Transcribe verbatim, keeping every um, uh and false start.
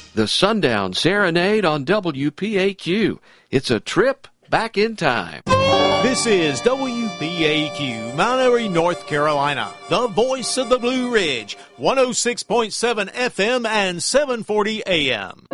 The Sundown Serenade on W P A Q. It's a trip back in time. This is W P A Q, Mount Airy, North Carolina, the voice of the Blue Ridge, one oh six point seven F M and seven forty A M.